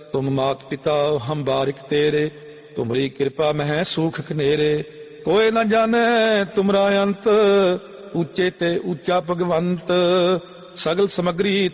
तुम मात पिता हम बारिक तेरे, तुमरी कृपा मह सूख कनेरे। कोई न जाने तुमरा अंत, ऊंचे ते ऊंचा भगवंत। सगल समग्री